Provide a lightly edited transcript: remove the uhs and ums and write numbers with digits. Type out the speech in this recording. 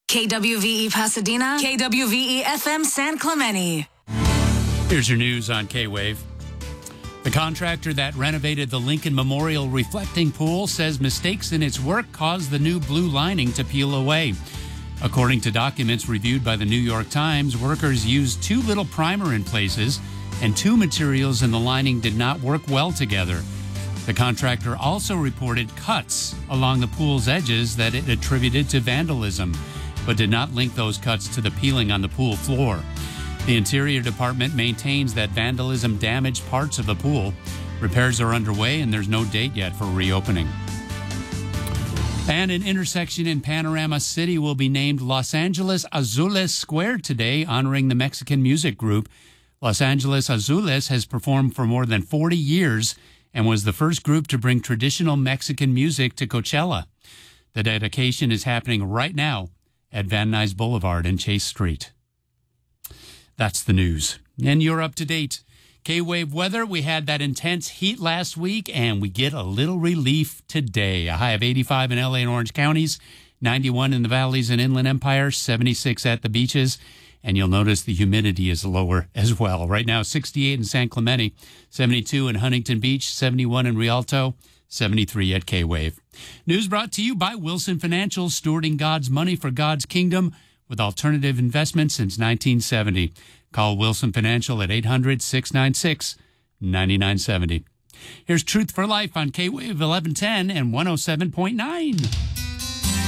KWVE Pasadena, KWVE FM San Clemente. Here's your news on K-Wave. The contractor that renovated the Lincoln Memorial reflecting pool says mistakes in its work caused the new blue lining to peel away. According to documents reviewed by the New York Times, workers used too little primer in places, and two materials in the lining did not work well together. The contractor also reported cuts along the pool's edges that it attributed to vandalism, but did not link those cuts to the peeling on the pool floor. The Interior Department maintains that vandalism damaged parts of the pool. Repairs are underway, and there's no date yet for reopening. And an intersection in Panorama City will be named Los Angeles Azules Square today, honoring the Mexican music group. Los Angeles Azules has performed for more than 40 years and was the first group to bring traditional Mexican music to Coachella. The dedication is happening right now at Van Nuys Boulevard and Chase Street. That's the news. And you're up to date. K-Wave weather, we had that intense heat last week, and we get a little relief today. A high of 85 in LA and Orange counties, 91 in the valleys and Inland Empire, 76 at the beaches. And you'll notice the humidity is lower as well. Right now, 68 in San Clemente, 72 in Huntington Beach, 71 in Rialto, 73 at K-Wave. News brought to you by Wilson Financial, stewarding God's money for God's kingdom with alternative investments since 1970. Call Wilson Financial at 800-696-9970. Here's Truth for Life on K-Wave 1110 and 107.9.